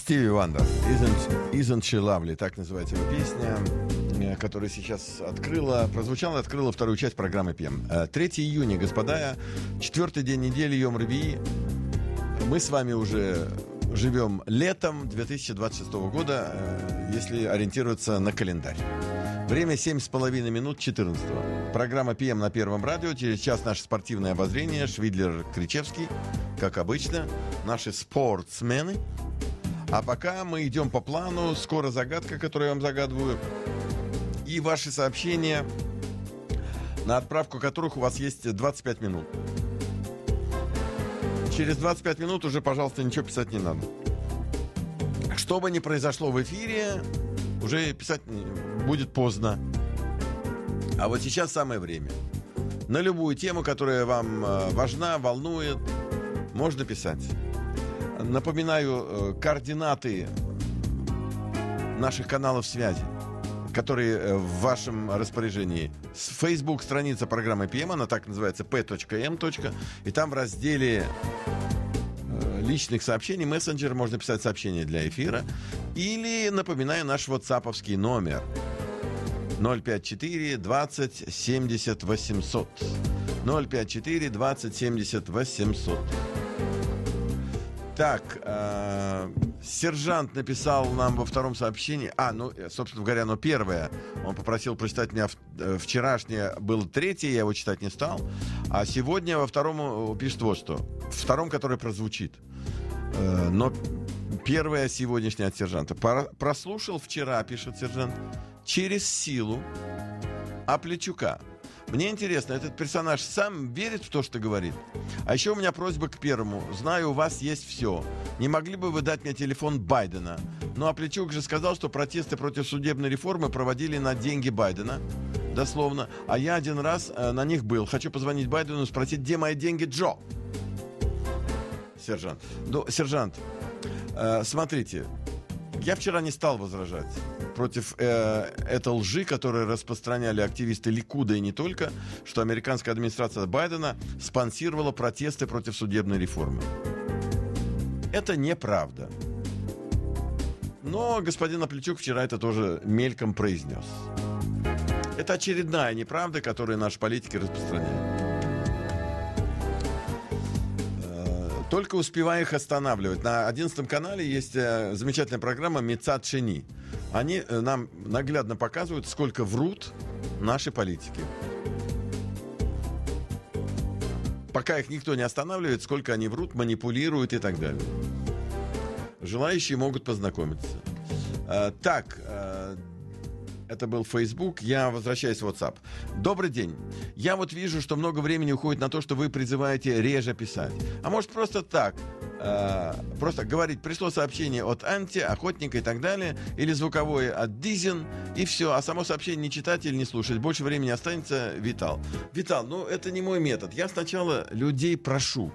Стиви Вандер, Isn't She Lovely, так называется его песня, которая сейчас прозвучала, открыла вторую часть программы PM. 3 июня, господа, 4-й день недели, Йом Ревии. Мы с вами уже живем летом 2026 года, если ориентироваться на календарь. Время 7,5 минут 14-го. Программа PM на Первом радио. Через час наше спортивное обозрение. Швидлер, Кричевский, как обычно. Наши спортсмены. А пока мы идем по плану. Скоро загадка, которую я вам загадываю. И ваши сообщения, на отправку которых у вас есть 25 минут. Через 25 минут уже, пожалуйста, ничего писать не надо. Что бы ни произошло в эфире, уже писать будет поздно. А вот сейчас самое время. На любую тему, которая вам важна, волнует, можно писать. Напоминаю, координаты наших каналов связи, которые в вашем распоряжении. Facebook страница программы PM, она так называется p.m. И там в разделе личных сообщений, мессенджер, можно писать сообщения для эфира. Или, напоминаю, наш ватсаповский номер 054 20 70 800. 054 20 70 800. Так, сержант написал нам во втором сообщении. Собственно говоря, оно первое. Он попросил прочитать меня вчерашнее. Было третье, я его читать не стал. А сегодня во втором пишет вот что. В втором, который прозвучит. Но первое сегодняшнее от сержанта. Прослушал вчера, пишет сержант, через силу Апличука. Мне интересно, этот персонаж сам верит в то, что говорит? А еще у меня просьба к первому. Знаю, у вас есть все. Не могли бы вы дать мне телефон Байдена? Ну, а Плечук же сказал, что протесты против судебной реформы проводили на деньги Байдена. Дословно. А я один раз на них был. Хочу позвонить Байдену и спросить, где мои деньги, Джо? Сержант. Ну, сержант, смотрите. Я вчера не стал возражать против этой лжи, которую распространяли активисты Ликуда и не только, что американская администрация Байдена спонсировала протесты против судебной реформы. Это неправда. Но господин Апличук вчера это тоже мельком произнес. Это очередная неправда, которую наши политики распространяют. Только успеваю их останавливать. На 11 канале есть замечательная программа «Мецад Шени». Они нам наглядно показывают, сколько врут наши политики. Пока их никто не останавливает, сколько они врут, манипулируют и так далее. Желающие могут познакомиться. Это был Facebook. Я возвращаюсь в WhatsApp. Добрый день. Я вот вижу, что много времени уходит на то, что вы призываете реже писать. А может просто так? Просто говорить, пришло сообщение от Анти, охотника и так далее, или звуковое от Дизин, и все. А само сообщение не читать или не слушать. Больше времени останется Витал. Витал, это не мой метод. Я сначала людей прошу.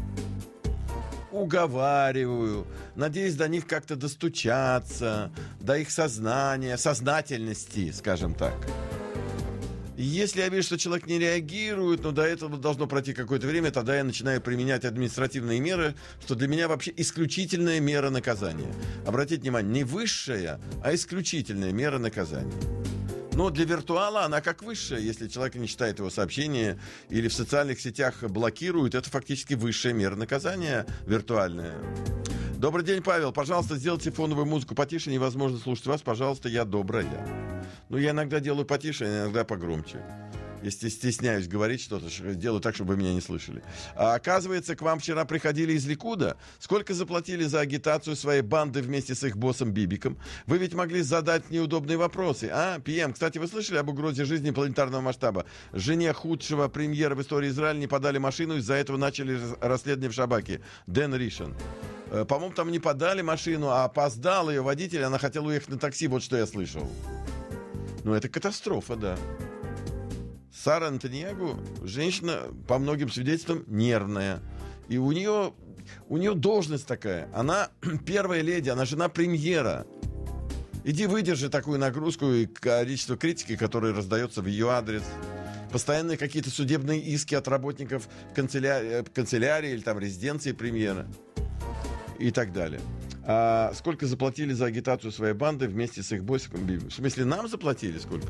Уговариваю, надеюсь до них как-то достучаться, до их сознания, сознательности, скажем так. И если я вижу, что человек не реагирует, до этого должно пройти какое-то время, тогда я начинаю применять административные меры, что для меня вообще исключительная мера наказания. Обратите внимание, не высшая, а исключительная мера наказания. Но для виртуала она как высшая. Если человек не читает его сообщения или в социальных сетях блокирует, это фактически высшая мера наказания виртуальная. Добрый день, Павел. Пожалуйста, сделайте фоновую музыку потише. Невозможно слушать вас. Пожалуйста, я добрая. Я иногда делаю потише, иногда погромче. Если стесняюсь говорить что-то, делаю так, чтобы вы меня не слышали. А оказывается, к вам вчера приходили из Ликуда. Сколько заплатили за агитацию своей банды вместе с их боссом Бибиком? Вы ведь могли задать неудобные вопросы. ПМ, кстати, вы слышали об угрозе жизни планетарного масштаба? Жене худшего премьера в истории Израиля не подали машину, из-за этого начали расследование в Шабаке. Дэн Ришен. По-моему, там не подали машину, а опоздал ее водитель, она хотела уехать на такси, вот что я слышал. Это катастрофа, да. Сара Нетаньяху, женщина, по многим свидетельствам, нервная. И у нее должность такая. Она первая леди, она жена премьера. Иди выдержи такую нагрузку и количество критики, которое раздается в ее адрес. Постоянные какие-то судебные иски от работников канцелярии или там резиденции премьера. И так далее. А сколько заплатили за агитацию своей банды вместе с их боссиком? В смысле, нам заплатили сколько?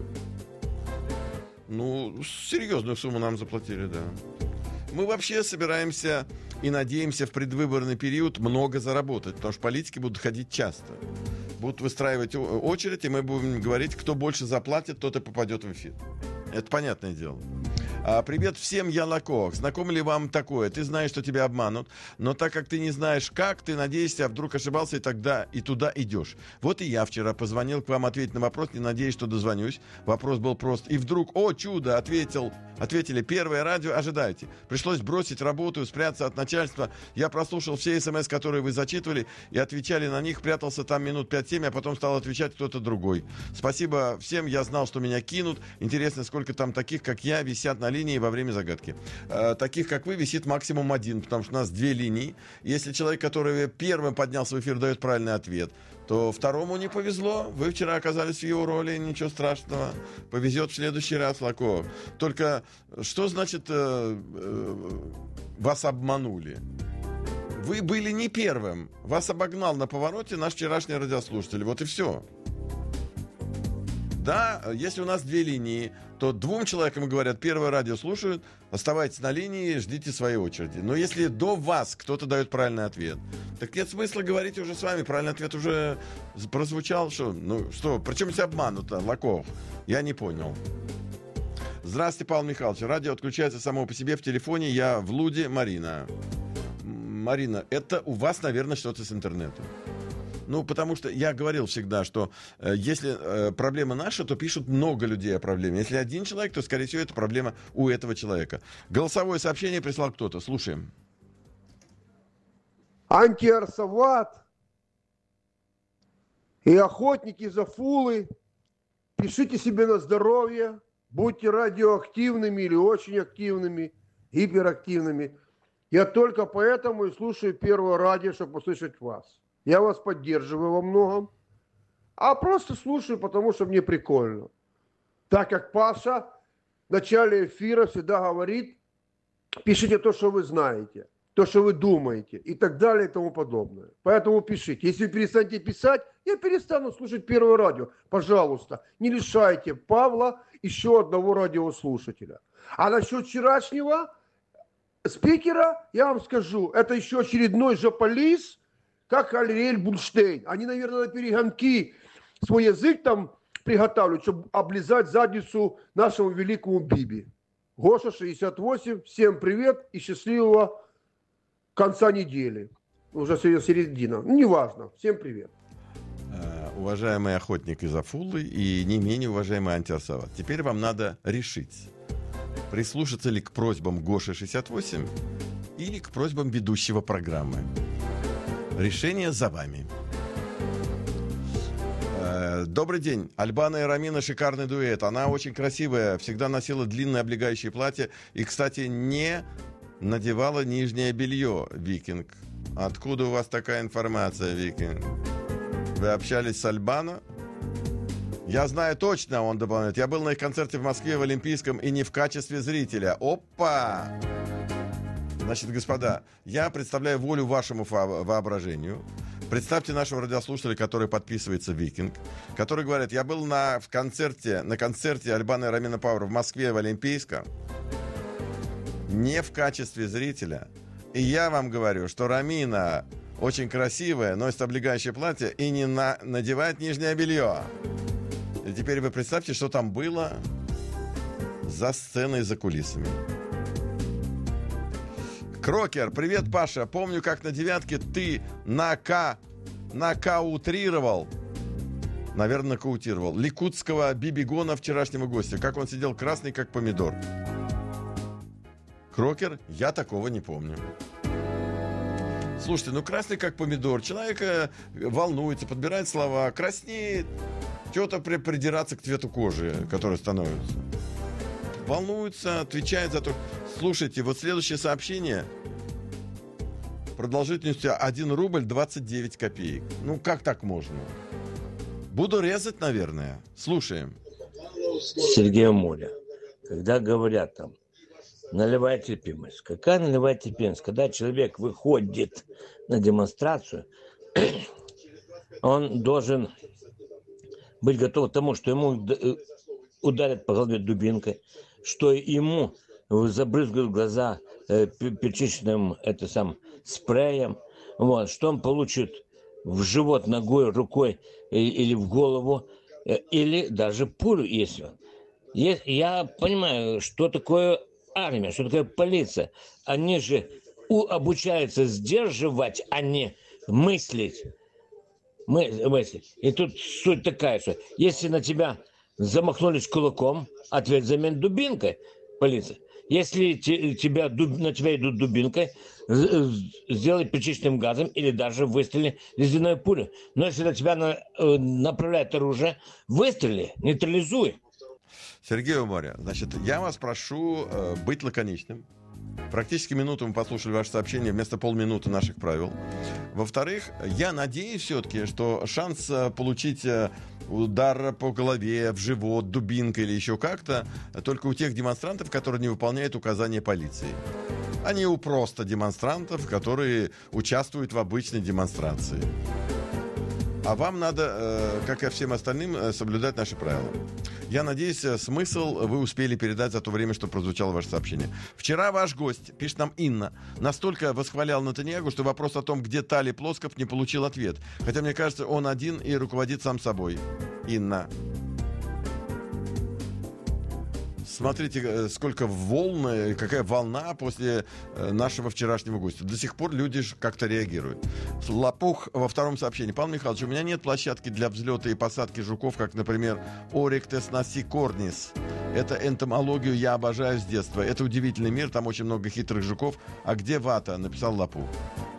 Ну, серьезную сумму нам заплатили, да. Мы вообще собираемся и надеемся в предвыборный период много заработать, потому что политики будут ходить часто. Будут выстраивать очередь, и мы будем говорить, кто больше заплатит, тот и попадет в эфир. Это понятное дело. Привет всем, я Лако. Знакомо ли вам такое? Ты знаешь, что тебя обманут, но так как ты не знаешь как, ты надеешься, а вдруг ошибался, и тогда и туда идешь. Вот и я вчера позвонил к вам ответить на вопрос, не надеюсь, что дозвонюсь. Вопрос был прост. И вдруг, о чудо, ответили, Первое радио, ожидайте. Пришлось бросить работу, спрятаться от начальства. Я прослушал все смс, которые вы зачитывали, и отвечали на них, прятался там минут 5-7, а потом стал отвечать кто-то другой. Спасибо всем, я знал, что меня кинут. Интересно, сколько там таких, как я, висят на линии во время загадки. Таких, как вы, висит максимум один, потому что у нас 2 линии. Если человек, который первым поднялся в эфир, дает правильный ответ, то второму не повезло. Вы вчера оказались в его роли, ничего страшного. Повезет в следующий раз, Лако. Только что значит вас обманули? Вы были не первым. Вас обогнал на повороте наш вчерашний радиослушатель. Вот и все. Да, если у нас 2 линии, то 2 человекам говорят, Первое радио слушают, оставайтесь на линии, ждите своей очереди. Но если до вас кто-то дает правильный ответ, так нет смысла говорить уже с вами, правильный ответ уже прозвучал. Что? Ну что, причем здесь обмануто, Лаков? Я не понял. Здравствуйте, Павел Михайлович. Радио отключается само по себе в телефоне. Я в Луде, Марина. Марина, это у вас, наверное, что-то с интернетом. Ну, потому что я говорил всегда, что если проблема наша, то пишут много людей о проблеме. Если один человек, то, скорее всего, это проблема у этого человека. Голосовое сообщение прислал кто-то. Слушаем. Антиарсоват и охотники за фулы, пишите себе на здоровье, будьте радиоактивными или очень активными, гиперактивными. Я только поэтому и слушаю Первое радио, чтобы услышать вас. Я вас поддерживаю во многом, а просто слушаю, потому что мне прикольно. Так как Паша в начале эфира всегда говорит, пишите то, что вы знаете, то, что вы думаете, и так далее, и тому подобное. Поэтому пишите. Если вы перестанете писать, я перестану слушать Первое радио. Пожалуйста, не лишайте Павла еще одного радиослушателя. А насчет вчерашнего спикера, я вам скажу, это еще очередной жополиз, как Ариэль Бунштейн. Они, наверное, на перегонки свой язык там приготавливают, чтобы облизать задницу нашему великому Биби. Гоша 68, всем привет и счастливого конца недели. Уже середина. Неважно. Всем привет. Уважаемый охотник из Афулы и не менее уважаемый антиарсоват. Теперь вам надо решить, прислушаться ли к просьбам Гоши 68 или к просьбам ведущего программы. Решение за вами. Добрый день. Альбана и Рамина шикарный дуэт. Она очень красивая, всегда носила длинное облегающее платье и, кстати, не надевала нижнее белье, Викинг. Откуда у вас такая информация, Викинг? Вы общались с Альбано? Я знаю точно, он добавляет. Я был на их концерте в Москве в Олимпийском и не в качестве зрителя. Опа! Значит, господа, я представляю волю вашему воображению. Представьте нашего радиослушателя, который подписывается «Викинг», который говорит, я был на концерте Альбана и Рамина Пауэр в Москве в Олимпийском не в качестве зрителя. И я вам говорю, что Рамина очень красивая, носит облегающее платье и не надевает нижнее белье. И теперь вы представьте, что там было за сценой, за кулисами. Крокер, привет, Паша. Помню, как на девятке ты нокаутировал, наверное, нокаутировал ликутского Бибигона, вчерашнего гостя. Как он сидел красный, как помидор. Крокер, я такого не помню. Слушайте, красный, как помидор. Человек волнуется, подбирает слова, краснеет. Чего-то придираться к цвету кожи, который становится. Волнуется, отвечает за то. Слушайте, вот следующее сообщение продолжительностью 1 рубль 29 копеек. Как так можно? Буду резать, наверное. Слушаем. Сергей Моля. Когда говорят там, наливай терпимость. Какая наливай терпимость? Когда человек выходит на демонстрацию он должен быть готов к тому, что ему ударят по голове дубинкой, что ему забрызгают глаза перчичным спреем, вот, что он получит в живот ногой, рукой или в голову, или даже пулю, если он. Я понимаю, что такое армия, что такое полиция. Они же обучаются сдерживать, а не мыслить. И тут суть такая, что если на тебя замахнулись кулаком, ответь взамен дубинкой, полиция. Если на тебя идут дубинкой, сделай перчичным газом или даже выстрели ледяной пулей. Но если на тебя направляют оружие, выстрели, нейтрализуй. Сергей Уморя, значит, я вас прошу быть лаконичным. Практически минуту мы послушали ваше сообщение вместо полминуты наших правил. Во-вторых, я надеюсь все-таки, что шанс получить удар по голове, в живот, дубинкой или еще как-то только у тех демонстрантов, которые не выполняют указания полиции, а не у просто демонстрантов, которые участвуют в обычной демонстрации. А вам надо, как и всем остальным, соблюдать наши правила. Я надеюсь, смысл вы успели передать за то время, что прозвучало ваше сообщение. Вчера ваш гость, пишет нам Инна, настолько восхвалял Нетаньяху, что вопрос о том, где Тали Плосков, не получил ответ. Хотя, мне кажется, он один и руководит сам собой. Инна. Смотрите, сколько волн, какая волна после нашего вчерашнего гостя. До сих пор люди как-то реагируют. Лопух во втором сообщении. Павел Михайлович, у меня нет площадки для взлета и посадки жуков, как, например, Oryctes nasicornis. Это энтомологию я обожаю с детства. Это удивительный мир, там очень много хитрых жуков. А где вата? Написал Лопух.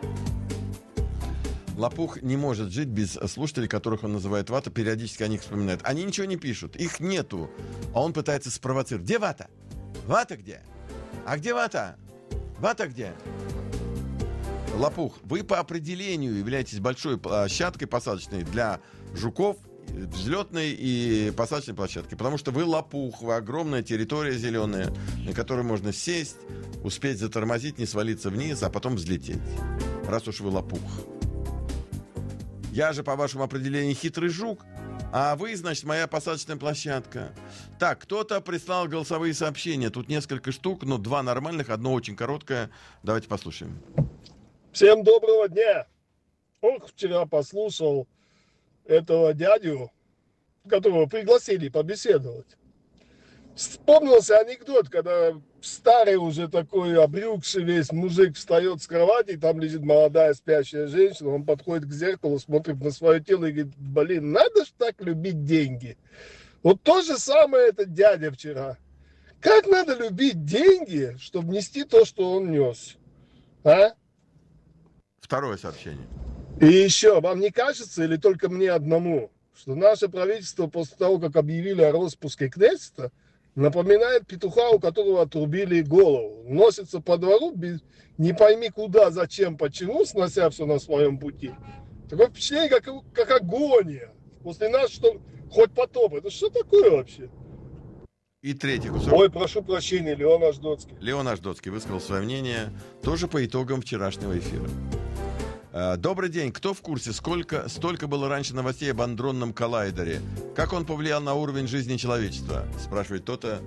Лопух не может жить без слушателей, которых он называет вата, периодически о них вспоминает. Они ничего не пишут, их нету. А он пытается спровоцировать. Где вата? Вата где? А где вата? Вата где? Лопух, вы по определению являетесь большой площадкой посадочной для жуков, взлетной и посадочной площадки. Потому что вы лопух, вы огромная территория зеленая, на которой можно сесть, успеть затормозить, не свалиться вниз, а потом взлететь. Раз уж вы лопух. Я же, по вашему определению, хитрый жук, а вы, значит, моя посадочная площадка. Так, кто-то прислал голосовые сообщения. Тут несколько штук, но два нормальных, одно очень короткое. Давайте послушаем. Всем доброго дня. Вчера послушал этого дядю, которого пригласили побеседовать. Вспомнился анекдот, когда старый уже такой обрюкший весь мужик встает с кровати, и там лежит молодая спящая женщина, он подходит к зеркалу, смотрит на свое тело и говорит, блин, надо ж так любить деньги. Вот то же самое этот дядя вчера. Как надо любить деньги, чтобы нести то, что он нес? А? Второе сообщение. И еще, вам не кажется, или только мне одному, что наше правительство после того, как объявили о распуске Кнессета, напоминает петуха, у которого отрубили голову. Носится по двору, не пойми куда, зачем, почему, снося все на своем пути. Такое впечатление, как агония. После нас что, хоть потоп. Это что такое вообще? И третий кусок. Ой, прошу прощения, Леон Аждоцкий. Леон Аждоцкий высказал свое мнение тоже по итогам вчерашнего эфира. Добрый день. Кто в курсе, столько было раньше новостей об андронном коллайдере? Как он повлиял на уровень жизни человечества? Спрашивает кто-то,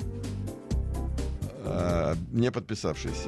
не подписавшийся.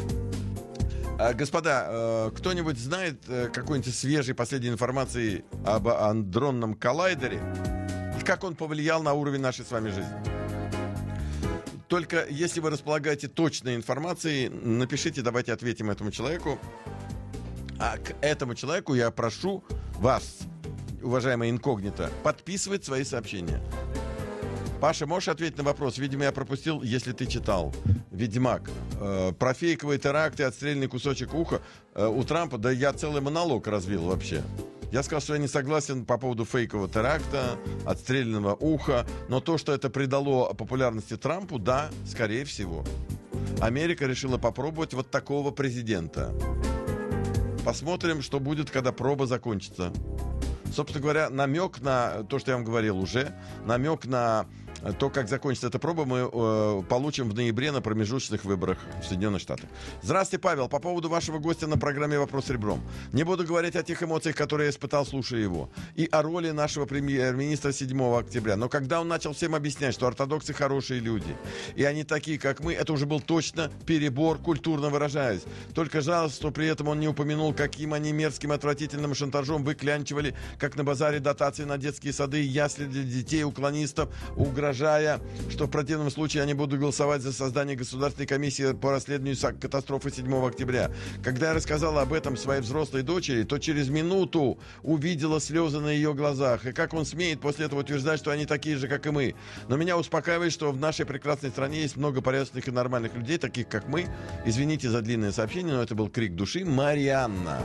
Господа, кто-нибудь знает какой-нибудь свежей последней информации об андронном коллайдере? И как он повлиял на уровень нашей с вами жизни? Только если вы располагаете точной информацией, напишите, давайте ответим этому человеку. А к этому человеку я прошу вас, уважаемый инкогнито, подписывать свои сообщения. Паша, можешь ответить на вопрос? Видимо, я пропустил, если ты читал. Ведьмак. Про фейковые теракты, отстрельный кусочек уха у Трампа, да я целый монолог развил вообще. Я сказал, что я не согласен по поводу фейкового теракта, отстрельного уха, но то, что это придало популярности Трампу, да, скорее всего. Америка решила попробовать вот такого президента. Посмотрим, что будет, когда проба закончится. Собственно говоря, намек на то, что я вам говорил уже, намек на То, как закончится эта проба, мы получим в ноябре на промежуточных выборах в Соединенных Штатах. Здравствуйте, Павел. По поводу вашего гостя на программе «Вопрос ребром». Не буду говорить о тех эмоциях, которые я испытал, слушая его. И о роли нашего премьер-министра 7 октября. Но когда он начал всем объяснять, что ортодоксы хорошие люди, и они такие, как мы, это уже был точно перебор, культурно выражаясь. Только жалко, что при этом он не упомянул, каким они мерзким, отвратительным шантажом выклянчивали, как на базаре, дотации на детские сады и ясли для детей, уклонистов, угрожая, что в противном случае они будут голосовать за создание государственной комиссии по расследованию катастрофы 7 октября. Когда я рассказал об этом своей взрослой дочери, то через минуту увидела слезы на ее глазах. И как он смеет после этого утверждать, что они такие же, как и мы. Но меня успокаивает, что в нашей прекрасной стране есть много порядочных и нормальных людей, таких как мы. Извините за длинное сообщение, но это был крик души. Марианна.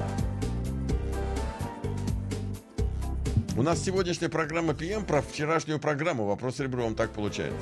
У нас сегодняшняя программа ПМ про вчерашнюю программу «Вопрос ребром», так получается.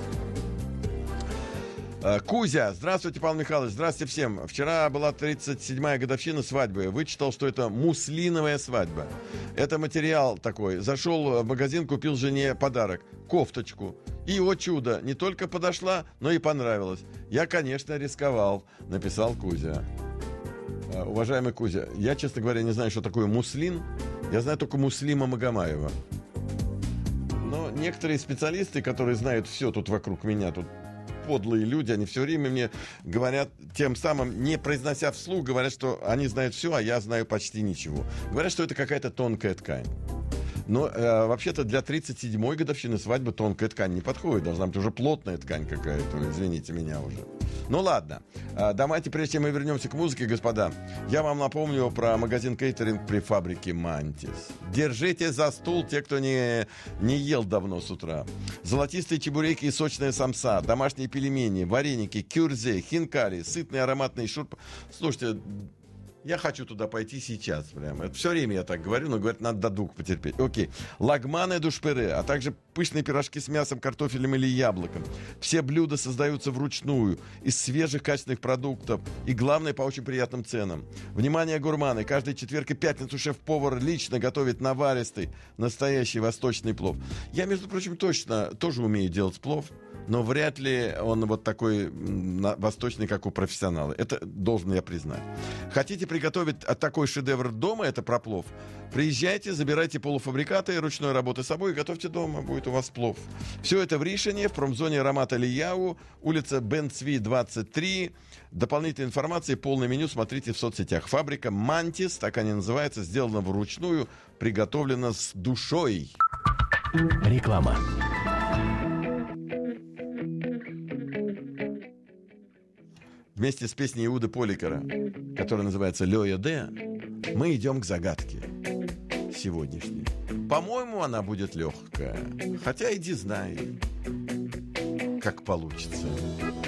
Кузя, здравствуйте, Павел Михайлович, здравствуйте всем. Вчера была 37-я годовщина свадьбы. Вычитал, что это муслиновая свадьба. Это материал такой. Зашел в магазин, купил жене подарок. Кофточку. И, о чудо, не только подошла, но и понравилась. Я, конечно, рисковал, написал Кузя. Уважаемый Кузя, я, честно говоря, не знаю, что такое муслин. Я знаю только Муслима Магомаева. Но некоторые специалисты, которые знают все тут вокруг меня, тут подлые люди, они все время мне говорят, тем самым, не произнося вслух, говорят, что они знают все, а я знаю почти ничего. Говорят, что это какая-то тонкая ткань. Но вообще-то для 37-й годовщины свадьбы тонкая ткань не подходит. Должна быть уже плотная ткань какая-то. Извините меня уже. Ну ладно. Давайте, прежде чем мы вернемся к музыке, господа, я вам напомню про магазин кейтеринг при фабрике «Мантис». Держите за стул те, кто не ел давно с утра. Золотистые чебуреки и сочная самса, домашние пельмени, вареники, кюрзе, хинкали, сытный ароматный шурп. Слушайте, я хочу туда пойти сейчас прямо. Это все время я так говорю, но говорят, надо до двух потерпеть. Окей. Лагманы душпере, а также пышные пирожки с мясом, картофелем или яблоком. Все блюда создаются вручную, из свежих качественных продуктов и, главное, по очень приятным ценам. Внимание, гурманы! Каждый четверг и пятницу шеф-повар лично готовит наваристый, настоящий восточный плов. Я, между прочим, точно тоже умею делать плов, но вряд ли он вот такой восточный, как у профессионала. Это должен я признать. Хотите приготовить такой шедевр дома, это про плов? Приезжайте, забирайте полуфабрикаты ручной работы с собой и готовьте дома, будет у вас плов. Все это в Ришине, в промзоне Рамат Алияу, улица Бен-Цви, 23. Дополнительной информации, полное меню смотрите в соцсетях. Фабрика «Мантис», так они называются, сделана вручную, приготовлена с душой. Реклама. Вместе с песней Иуды Поликера, которая называется «Лёя Де», мы идем к загадке сегодняшней. По-моему, она будет легкая. Хотя иди знай, как получится.